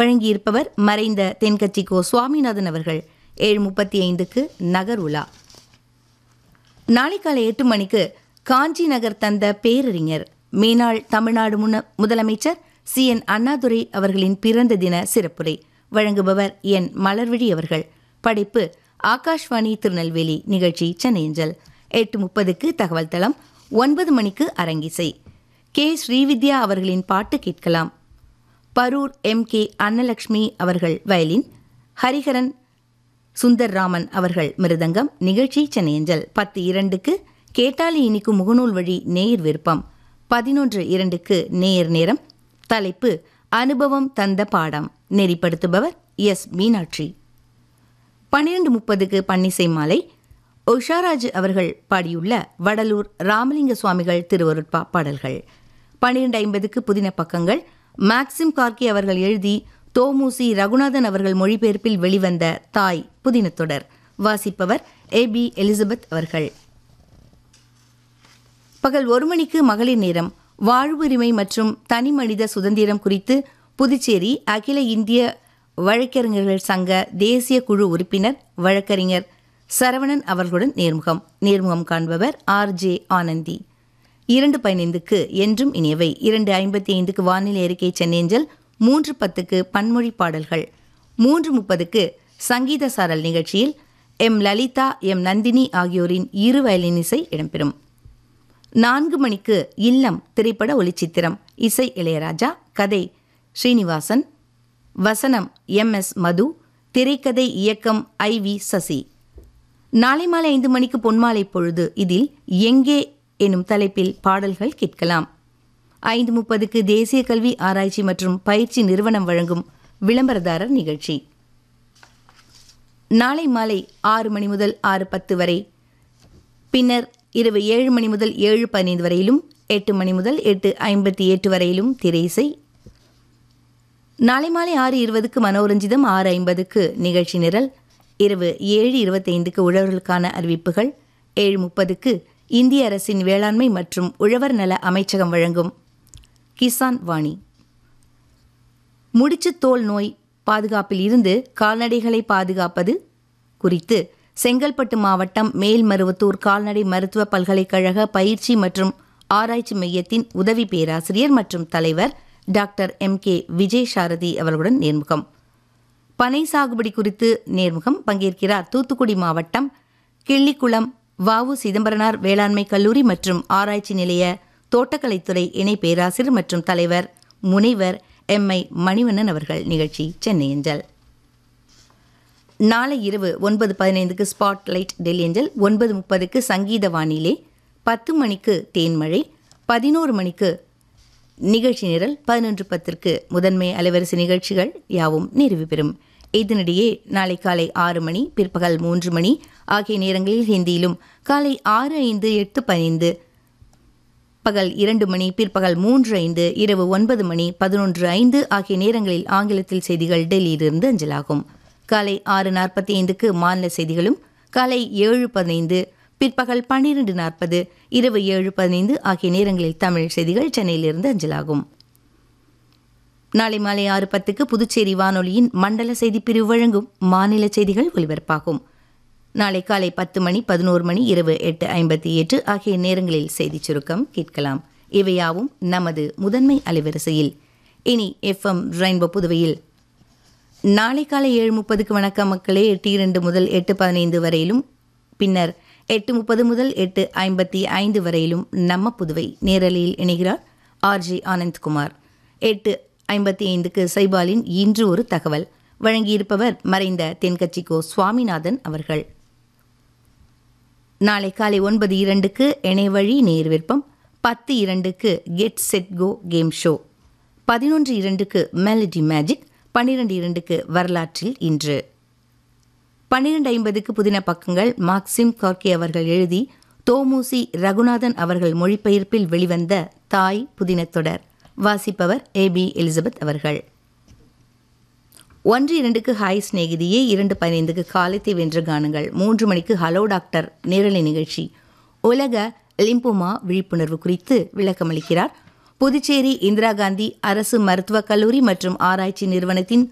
வழங்கியிருப்பவர் மறைந்த தென்கட்சி கோ சுவாமிநாதன் அவர்கள். 7:35க்கு நகர் உலா. நாளை காலை 8 மணிக்கு காஞ்சி நகர் தந்த பேரறிஞர் மேனாள் தமிழ்நாடு முதலமைச்சர் CN அண்ணாதுரை அவர்களின் பிறந்த தின சிறப்புரை வழங்குபவர் என் மலர்விழி அவர்கள். படைப்பு ஆகாஷ்வாணி திருநெல்வேலி. நிகழ்ச்சி சென்னையஞ்சல். 8:30க்கு தகவல் தளம். 9 மணிக்கு அரங்கிசை. கே ஸ்ரீவித்யா அவர்களின் பாட்டு கேட்கலாம். பரூர் MK அன்னலட்சுமி அவர்கள் வயலின், ஹரிஹரன் சுந்தர்ராமன் அவர்கள் மிருதங்கம். நிகழ்ச்சி சென்னையஞ்சல். 10:02க்கு கேட்டாலி இனிக்கும் முகநூல் வழி நேயர் விருப்பம். 11:02க்கு நேயர் நேரம். தலைப்பு அனுபவம் தந்த பாடம். நெறிப்படுத்துபவர் எஸ் மீனாட்சி. 12:30க்கு பன்னிசை மாலை. உஷாராஜ் அவர்கள் பாடியுள்ள வடலூர் ராமலிங்க சுவாமிகள் திருவருட்பா பாடல்கள். 12:50க்கு புதின பக்கங்கள். மேக்சிம் கார்கி அவர்கள் எழுதி தோமுசி ரகுநாதன் அவர்கள் மொழிபெயர்ப்பில் வெளிவந்த தாய் புதினத்தொடர். வாசிப்பவர் AB எலிசபெத் அவர்கள். பகல் 1 மணிக்கு மகளிர் நேரம். வாழ்வுரிமை மற்றும் தனிமனித சுதந்திரம் குறித்து புதுச்சேரி அகில இந்திய வழக்கறிஞர்கள் சங்க தேசிய குழு உறுப்பினர் வழக்கறிஞர் சரவணன் அவர்களுடன் நேர்முகம் காண்பவர் RJ ஆனந்தி. 2:15க்கு என்றும் இனியவை. 2:55க்கு வானிலை அறிக்கை சென்னேஞ்சல். 3:10க்கு பன்மொழி பாடல்கள். 3:30க்கு சங்கீத சாரல் நிகழ்ச்சியில் M லலிதா M நந்தினி ஆகியோரின் இரு வயலின் இசை இடம்பெறும். 4 மணிக்கு இல்லம் திரைப்பட ஒளிச்சித்திரம். இசை இளையராஜா. கதை ஸ்ரீனிவாசன். வசனம் MS மது. திரைக்கதை இயக்கம் IV சசி. நாளை மாலை 5 மணிக்கு பொன்மாலை பொழுது. இதில் எங்கே எனும் தலைப்பில் பாடல்கள் கேட்கலாம். 5:30க்கு தேசிய கல்வி ஆராய்ச்சி மற்றும் பயிற்சி நிறுவனம் வழங்கும் விளம்பரதாரர் நிகழ்ச்சி. நாளை மாலை 6 மணி முதல் 6:10 வரை. பின்னர் இரவு 7 மணி முதல் 7:15 வரையிலும் 8 மணி முதல் 8:58 வரையிலும் திரையிசை. நாளை மாலை 6:20க்கு மனோரஞ்சிதம். 6:50க்கு நிகழ்ச்சி நிரல். இரவு 7:25க்கு உழவர்களுக்கான அறிவிப்புகள். 7:30க்கு இந்திய அரசின் வேளாண்மை மற்றும் உழவர் நல அமைச்சகம் வழங்கும் கிசான் வாணி. முடிச்சுத்தோல் நோய் பாதுகாப்பில் இருந்து கால்நடைகளை பாதுகாப்பது குறித்து செங்கல்பட்டு மாவட்டம் மேல்மருவத்தூர் கால்நடை மருத்துவ பல்கலைக்கழக பயிற்சி மற்றும் ஆராய்ச்சி மையத்தின் உதவி பேராசிரியர் மற்றும் தலைவர் டாக்டர் MK விஜய் சாரதி அவர்களுடன் நேர்முகம். பனை சாகுபடி குறித்து நேர்முகம். பங்கேற்கிறார் தூத்துக்குடி மாவட்டம் கிள்ளிக்குளம் வ.உ. சிதம்பரனார் வேளாண்மை கல்லூரி மற்றும் ஆராய்ச்சி நிலைய தோட்டக்கலைத்துறை இணை பேராசிரியர் மற்றும் தலைவர் முனைவர் MI மணிவண்ணன் அவர்கள். நிகழ்ச்சி சென்னையஞ்சல். நாளை இரவு 9:15க்கு ஸ்பாட்லைட் டெல்லி அஞ்சல். 9:30க்கு சங்கீத வானிலை. 10 மணிக்கு தேன்மழை. 11 மணிக்கு நிகழ்ச்சி நிரல். 11:10க்கு முதன்மை அலைவரிசை நிகழ்ச்சிகள் யாவும் நிறைவு பெறும். இதனிடையே நாளை காலை 6 மணி பிற்பகல் 3 மணி ஆகிய நேரங்களில் ஹிந்தியிலும், காலை 6:05 8:15 பகல் 2 மணி பிற்பகல் 3:05 இரவு 9 மணி 11:05 ஆகிய நேரங்களில் ஆங்கிலத்தில் செய்திகள் டெல்லியிலிருந்து அஞ்சலாகும். காலை 6:45க்கு மாநில செய்திகளும், காலை 7:15 பிற்பகல் 12:40 இரவு 7:15 ஆகிய நேரங்களில் தமிழ் செய்திகள் சென்னையிலிருந்து அஞ்சலாகும். நாளை மாலை 6:10க்கு புதுச்சேரி வானொலியின் மண்டல செய்திப்பிரிவு வழங்கும் மாநில செய்திகள் ஒலிபரப்பாகும். நாளை காலை 10 மணி 11 மணி இரவு 8:58 ஆகிய நேரங்களில் செய்திச் சுருக்கம் கேட்கலாம். இவையாவும் நமது முதன்மை அலைவரிசையில். இனி FM ரெயின்போ புதுவையில் நாளை காலை 7:30க்கு வணக்கம் மக்களே. 8:02 முதல் 8:15 வரையிலும், பின்னர் 8:30 முதல் 8:55 வரையிலும் நம்ம புதுவை நேரலையில் இணைகிறார் RJ ஆனந்த்குமார். 8:55க்கு சைபாலின் இன்று ஒரு தகவல் வழங்கியிருப்பவர் மறைந்த தென்கட்சி கோ சுவாமிநாதன் அவர்கள். நாளை காலை 9:02க்கு இணையவழி நேர் விருப்பம். 10:02க்கு get set go game show. 11:02க்கு melody magic. 12:02க்கு வரலாற்றில் இன்று. 12:50க்கு புதின பக்கங்கள். மேக்சிம் கார்கி அவர்கள் எழுதி தோமுசி ரகுநாதன் அவர்கள் மொழிபெயர்ப்பில் வெளிவந்த தாய் புதினத்தொடர். வாசிப்பவர் AB எலிசபெத் அவர்கள். 1:02க்கு ஹாய் ஸ்நேகிதியே. 2:15க்கு காலத்தை வென்ற கானங்கள். 3 மணிக்கு ஹலோ டாக்டர் நேரலை நிகழ்ச்சி. உலக லிம்போமா விழிப்புணர்வு குறித்து விளக்கமளிக்கிறார் புதுச்சேரி இந்திரா காந்தி அரசு மருத்துவக் கல்லூரி மற்றும் ஆராய்ச்சி நிறுவனத்தின்